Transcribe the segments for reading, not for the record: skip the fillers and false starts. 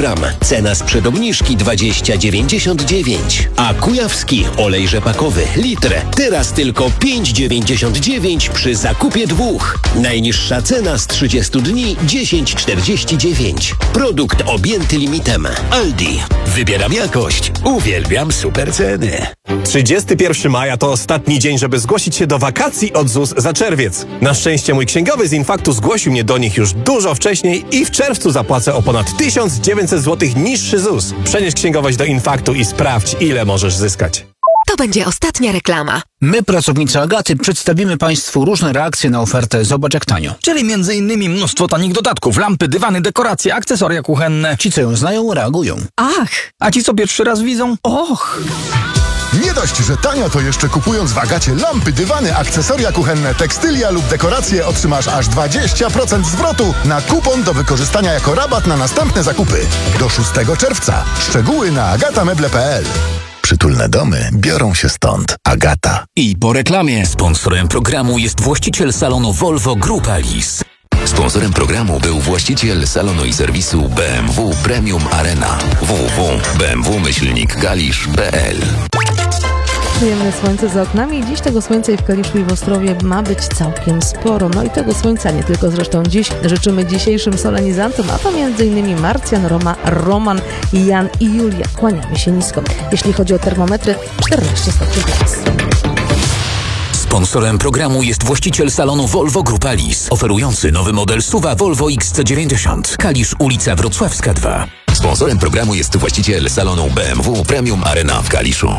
kilogram. Cena sprzed obniżki 20,99. A kujawski olej rzepakowy litr teraz tylko 5,99 przy zakupie 2. Najniższa cena z 30 dni 10,49. Produkt objęty limitem. Aldi. Wybieram jakość. Uwielbiam super ceny. 31 maja to ostatni dzień, żeby zgłosić się do wakacji od ZUS za czerwiec. Na szczęście mój księgowy z Infaktu zgłosił mnie do nich już dużo wcześniej i w czerwcu zapłacę o ponad 1900 zł niższy ZUS. Przenieś księgowość do Infaktu i sprawdź, ile możesz zyskać. To będzie ostatnia reklama. My, pracownicy Agaty, przedstawimy Państwu różne reakcje na ofertę Zobacz jak tanio. Czyli m.in. mnóstwo tanich dodatków, lampy, dywany, dekoracje, akcesoria kuchenne. Ci, co ją znają, reagują. Ach! A ci, co pierwszy raz widzą? Och! Nie dość, że tanio, to jeszcze kupując w Agacie lampy, dywany, akcesoria kuchenne, tekstylia lub dekoracje otrzymasz aż 20% zwrotu na kupon do wykorzystania jako rabat na następne zakupy. Do 6 czerwca. Szczegóły na agatameble.pl. Przytulne domy biorą się stąd. Agata. I po reklamie. Sponsorem programu jest właściciel salonu Volvo Grupa Lis. Sponsorem programu był właściciel salonu i serwisu BMW Premium Arena. www.bmw-kalisz.pl. Przyjemne słońce za oknami i dziś tego słońca i w Kaliszu i w Ostrowie ma być całkiem sporo. No i tego słońca nie tylko zresztą dziś życzymy dzisiejszym solenizantom, a to m.in. Marcjan, Roman, Jan i Julia. Kłaniamy się nisko. Jeśli chodzi o termometry, 14 stopni teraz. Sponsorem programu jest właściciel salonu Volvo Grupa Lis, oferujący nowy model SUV-a Volvo XC90. Kalisz, ulica Wrocławska 2. Sponsorem programu jest właściciel salonu BMW Premium Arena w Kaliszu.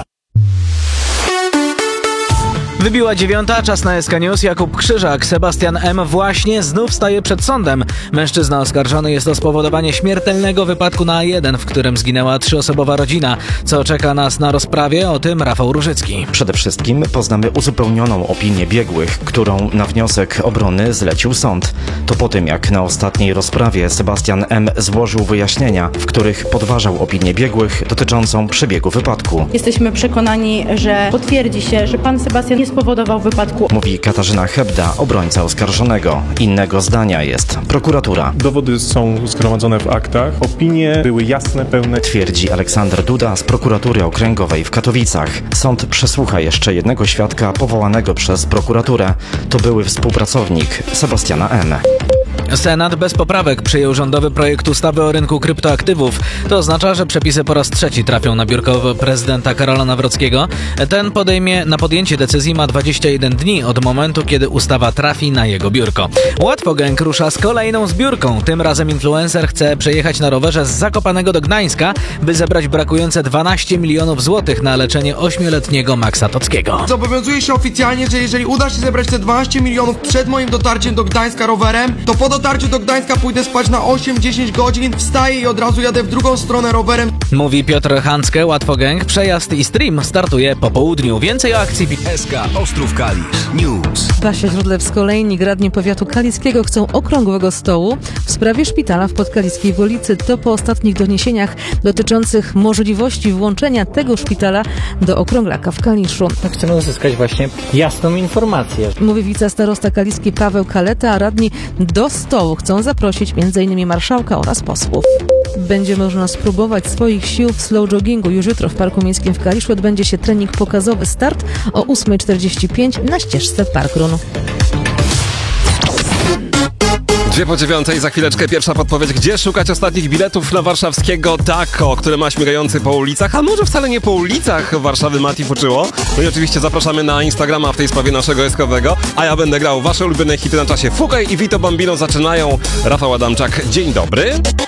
Wybiła 9, czas na SK News. Jakub Krzyżak. Sebastian M. właśnie znów staje przed sądem. Mężczyzna oskarżony jest o spowodowanie śmiertelnego wypadku na A1, w którym zginęła 3-osobowa rodzina. Co czeka nas na rozprawie? O tym Rafał Różycki. Przede wszystkim poznamy uzupełnioną opinię biegłych, którą na wniosek obrony zlecił sąd. To po tym, jak na ostatniej rozprawie Sebastian M. złożył wyjaśnienia, w których podważał opinię biegłych dotyczącą przebiegu wypadku. Jesteśmy przekonani, że potwierdzi się, że pan Sebastian nie spowodował wypadku. Mówi Katarzyna Hebda, obrońca oskarżonego. Innego zdania jest prokuratura. Dowody są zgromadzone w aktach. Opinie były jasne, pełne. Twierdzi Aleksander Duda z prokuratury okręgowej w Katowicach. Sąd przesłucha jeszcze jednego świadka powołanego przez prokuraturę. To były współpracownik Sebastiana M. Senat bez poprawek przyjął rządowy projekt ustawy o rynku kryptoaktywów. To oznacza, że przepisy po raz trzeci trafią na biurko prezydenta Karola Nawrockiego. Ten na podjęcie decyzji ma 21 dni od momentu, kiedy ustawa trafi na jego biurko. Łatwogang rusza z kolejną zbiórką. Tym razem influencer chce przejechać na rowerze z Zakopanego do Gdańska, by zebrać brakujące 12 milionów złotych na leczenie 8-letniego Maxa Tockiego. Zobowiązuję się oficjalnie, że jeżeli uda się zebrać te 12 milionów przed moim dotarciem do Gdańska rowerem, to po dotarciu do Gdańska pójdę spać na 8-10 godzin, wstaję i od razu jadę w drugą stronę rowerem. Mówi Piotr Hancke, Łatwogang. Przejazd i stream startuje po południu. Więcej o akcji SK Ostrów Kalisz News. Basia Źródlewsko-Olejnik, radni powiatu kaliskiego chcą okrągłego stołu w sprawie szpitala w Podkaliskiej Wolicy. To po ostatnich doniesieniach dotyczących możliwości włączenia tego szpitala do okrąglaka w Kaliszu. Chcemy uzyskać właśnie jasną informację. Mówi wicestarosta kaliski Paweł Kaleta, a radni do stołu chcą zaprosić m.in. marszałka oraz posłów. Będzie można spróbować swoich sił w slow joggingu. Już jutro w Parku Miejskim w Kaliszu odbędzie się trening pokazowy. Start o 8:45 na ścieżce Park Run. 8:02, za chwileczkę pierwsza podpowiedź, gdzie szukać ostatnich biletów na warszawskiego Taco, które ma śmigający po ulicach, a może wcale nie po ulicach Warszawy Mati fuczyło. No i oczywiście zapraszamy na Instagrama w tej sprawie naszego eskowego, a ja będę grał wasze ulubione hity na czasie. Fugaj i Vito Bambino zaczynają. Rafał Adamczak, dzień dobry.